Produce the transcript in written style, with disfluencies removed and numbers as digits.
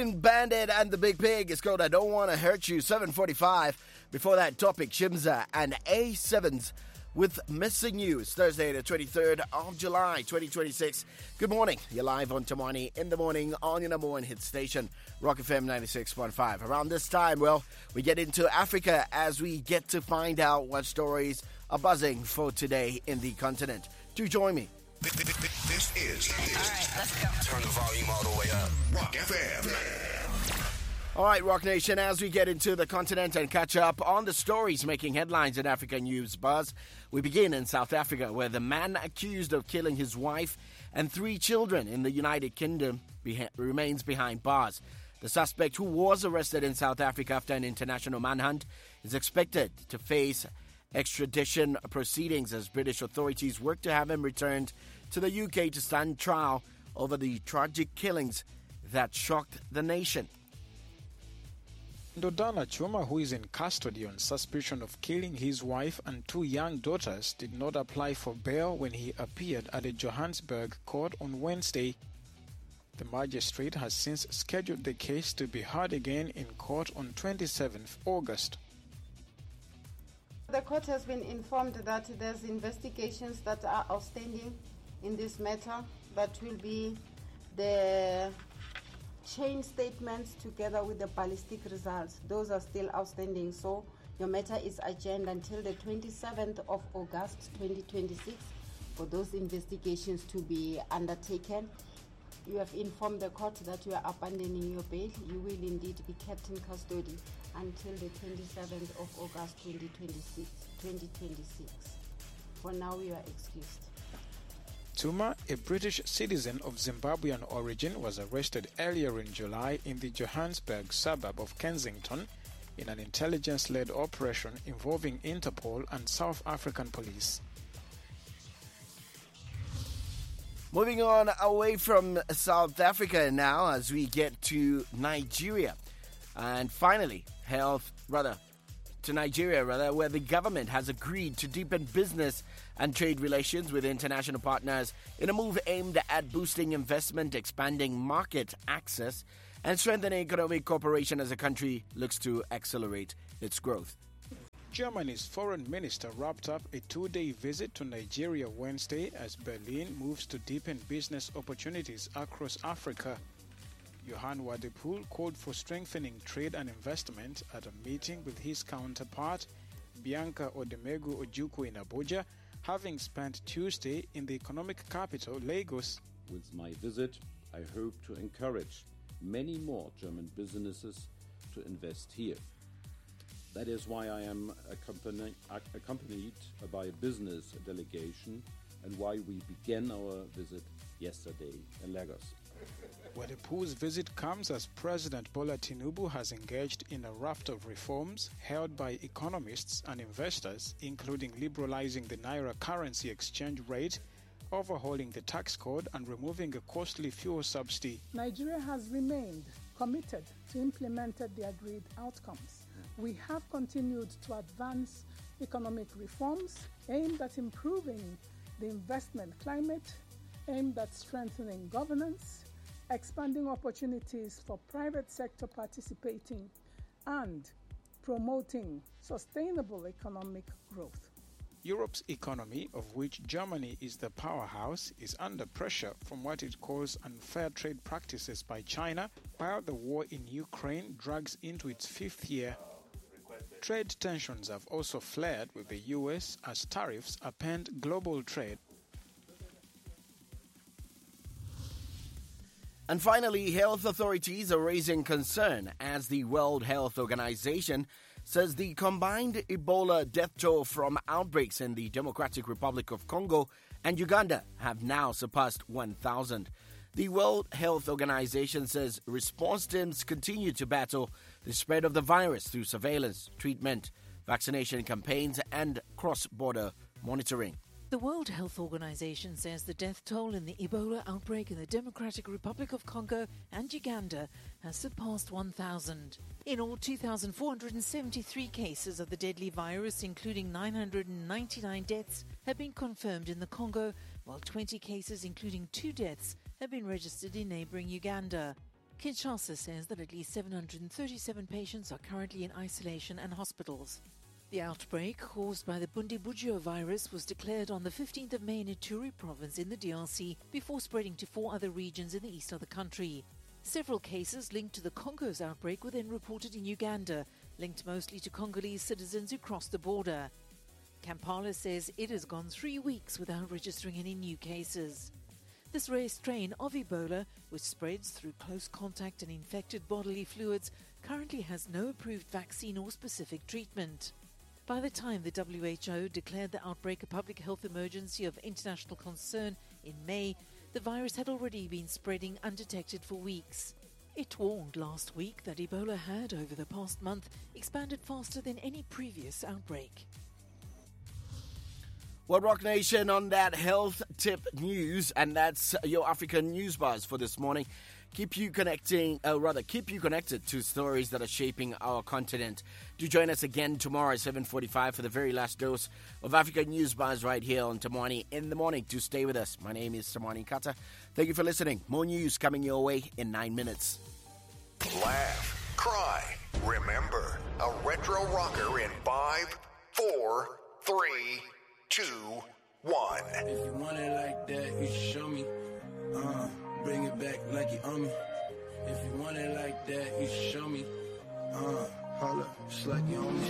Bandit and the Big Pig is called I Don't Want to Hurt You, 7:45. Before that, Topic Shimza and A7s with Missing You. It's Thursday, the 23rd of July, 2026. Good morning. You're live on Tamani in the morning on your number one hit station, Rock FM 96.5. Around this time, we get into Africa as we get to find out what stories are buzzing for today in the continent. Do join me. This is. All right, let's go. Turn the volume all the way up. Rock FM. All right, Rock Nation, as we get into the continent and catch up on the stories making headlines in African news buzz, we begin in South Africa, where the man accused of killing his wife and 3 children in the United Kingdom remains behind bars. The suspect, who was arrested in South Africa after an international manhunt, is expected to face extradition proceedings as British authorities work to have him returned to the UK to stand trial over the tragic killings that shocked the nation. Ndodana Chuma, who is in custody on suspicion of killing his wife and 2 young daughters, did not apply for bail when he appeared at a Johannesburg court on Wednesday. The magistrate has since scheduled the case to be heard again in court on 27th August. The court has been informed that there's investigations that are outstanding in this matter. That will be the chain statements together with the ballistic results. Those are still outstanding. So your matter is adjourned until the 27th of August 2026 for those investigations to be undertaken. You have informed the court that you are abandoning your bail. You will indeed be kept in custody until the 27th of August 2026. For now, you are excused. Tuma, a British citizen of Zimbabwean origin, was arrested earlier in July in the Johannesburg suburb of Kensington in an intelligence-led operation involving Interpol and South African police. Moving on away from South Africa now as we get to Nigeria. And finally, to Nigeria, where the government has agreed to deepen business and trade relations with international partners in a move aimed at boosting investment, expanding market access, and strengthening economic cooperation as the country looks to accelerate its growth. Germany's foreign minister wrapped up a 2-day visit to Nigeria Wednesday as Berlin moves to deepen business opportunities across Africa. Johan Wadepool called for strengthening trade and investment at a meeting with his counterpart, Bianca Odemegu Ojukwu in Abuja, having spent Tuesday in the economic capital, Lagos. With my visit, I hope to encourage many more German businesses to invest here. That is why I am accompanied by a business delegation and why we began our visit yesterday in Lagos. Wadepool's visit comes as President Bola Tinubu has engaged in a raft of reforms held by economists and investors, including liberalizing the naira currency exchange rate, overhauling the tax code, and removing a costly fuel subsidy. Nigeria has remained committed to implement the agreed outcomes. We have continued to advance economic reforms aimed at improving the investment climate, aimed at strengthening governance, expanding opportunities for private sector participating, and promoting sustainable economic growth. Europe's economy, of which Germany is the powerhouse, is under pressure from what it calls unfair trade practices by China, while the war in Ukraine drags into its 5th year. Trade tensions have also flared with the US as tariffs upend global trade. And finally, health authorities are raising concern as the World Health Organization says the combined Ebola death toll from outbreaks in the Democratic Republic of Congo and Uganda have now surpassed 1,000. The World Health Organization says response teams continue to battle the spread of the virus through surveillance, treatment, vaccination campaigns, and cross-border monitoring. The World Health Organization says the death toll in the Ebola outbreak in the Democratic Republic of Congo and Uganda has surpassed 1,000. In all, 2,473 cases of the deadly virus, including 999 deaths, have been confirmed in the Congo, while 20 cases, including 2 deaths, have been registered in neighboring Uganda. Kinshasa says that at least 737 patients are currently in isolation and hospitals. The outbreak caused by the Bundibugyo virus was declared on the 15th of May in Ituri province in the DRC before spreading to 4 other regions in the east of the country. Several cases linked to the Congo's outbreak were then reported in Uganda, linked mostly to Congolese citizens who crossed the border. Kampala says it has gone 3 weeks without registering any new cases. This rare strain of Ebola, which spreads through close contact and infected bodily fluids, currently has no approved vaccine or specific treatment. By the time the WHO declared the outbreak a public health emergency of international concern in May, the virus had already been spreading undetected for weeks. It warned last week that Ebola had, over the past month, expanded faster than any previous outbreak. Well, Rock Nation, on that health tip news, and that's your African News Buzz for this morning. Keep you connected to stories that are shaping our continent. Do join us again tomorrow at 7:45 for the very last dose of African News Buzz right here on Tamani in the morning. Do stay with us. My name is Tamani Kata. Thank you for listening. More news coming your way in 9 minutes. Laugh, cry, remember, a retro rocker in 5, 4, 3, 2, 1. If you want it like that, you should show me. Bring it back like you own me. If you want it like that, you should show me. Holla, just like you own me.